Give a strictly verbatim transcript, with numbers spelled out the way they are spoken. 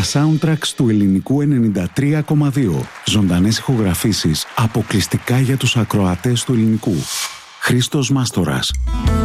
Τα soundtracks του Ελληνικού ενενήντα τρία κόμμα δύο. Ζωντανές ηχογραφήσεις αποκλειστικά για τους ακροατές του Ελληνικού. Χρήστος Μάστορας.